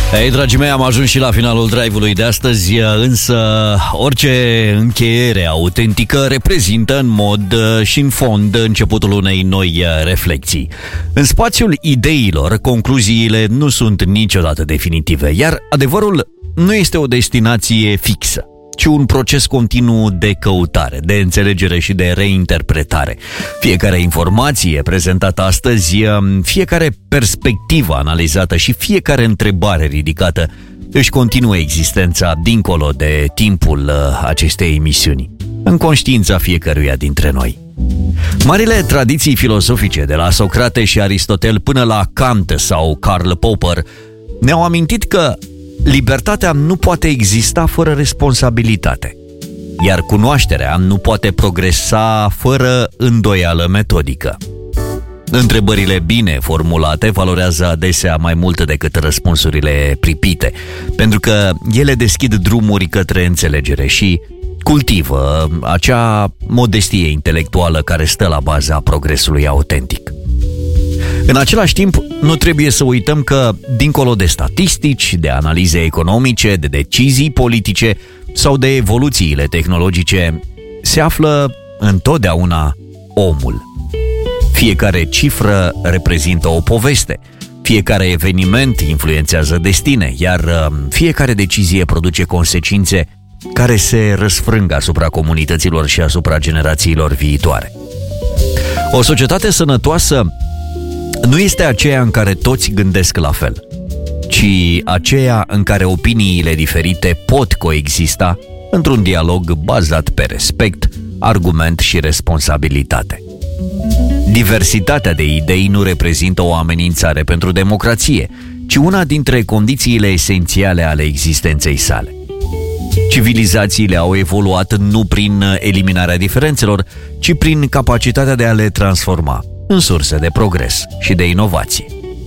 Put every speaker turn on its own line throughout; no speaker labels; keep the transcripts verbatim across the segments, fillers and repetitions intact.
Ei, dragii mei, am ajuns și la finalul drive-ului de astăzi, însă orice încheiere autentică reprezintă în mod și în fond începutul unei noi reflexii. În spațiul ideilor, concluziile nu sunt niciodată definitive, iar adevărul nu este o destinație fixă, ci un proces continuu de căutare, de înțelegere și de reinterpretare. Fiecare informație prezentată astăzi, fiecare perspectivă analizată și fiecare întrebare ridicată își continuă existența dincolo de timpul acestei emisiuni, în conștiința fiecăruia dintre noi. Marile tradiții filosofice, de la Socrate și Aristotel până la Kant sau Karl Popper, ne-au amintit că libertatea nu poate exista fără responsabilitate, iar cunoașterea nu poate progresa fără îndoială metodică. Întrebările bine formulate valorează adesea mai mult decât răspunsurile pripite, pentru că ele deschid drumuri către înțelegere și cultivă acea modestie intelectuală care stă la baza progresului autentic. În același timp, nu trebuie să uităm că, dincolo de statistici, de analize economice, de decizii politice sau de evoluțiile tehnologice, se află întotdeauna omul. Fiecare cifră reprezintă o poveste, fiecare eveniment influențează destine, iar fiecare decizie produce consecințe care se răsfrâng asupra comunităților și asupra generațiilor viitoare. O societate sănătoasă nu este aceea în care toți gândesc la fel, ci aceea în care opiniile diferite pot coexista într-un dialog bazat pe respect, argument și responsabilitate. Diversitatea de idei nu reprezintă o amenințare pentru democrație, ci una dintre condițiile esențiale ale existenței sale. Civilizațiile au evoluat nu prin eliminarea diferențelor, ci prin capacitatea de a le transforma în surse de progres și de inovație.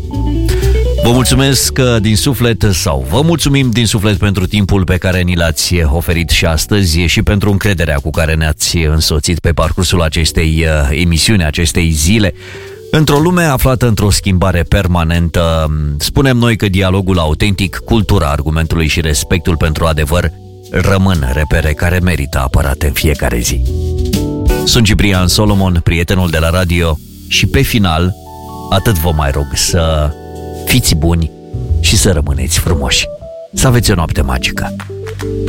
Vă mulțumesc din suflet sau vă mulțumim din suflet pentru timpul pe care ni l-ați oferit și astăzi și pentru încrederea cu care ne-ați însoțit pe parcursul acestei emisiuni, acestei zile. Într-o lume aflată într-o schimbare permanentă, spunem noi că dialogul autentic, cultura argumentului și respectul pentru adevăr rămân repere care merită apărate în fiecare zi. Sunt Ciprian Solomon, prietenul de la radio, și pe final, atât vă mai rog să fiți buni și să rămâneți frumoși. Să aveți o noapte magică!